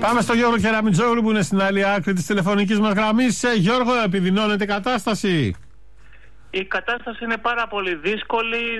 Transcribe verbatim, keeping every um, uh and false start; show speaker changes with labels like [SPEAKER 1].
[SPEAKER 1] Πάμε στο Γιώργο Κεραμιτζόγλου που είναι στην άλλη άκρη της τηλεφωνικής μας γραμμής. Ε, Γιώργο, επιδεινώνεται η κατάσταση?
[SPEAKER 2] Η κατάσταση είναι πάρα πολύ δύσκολη.